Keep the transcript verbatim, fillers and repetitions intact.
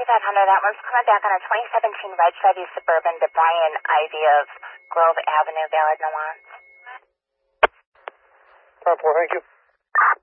fifty-five hundred. That one's coming back on a twenty seventeen red Chevy Suburban to Brian Ivy of Grove Avenue, Ballard, Nuance. Four, thank you.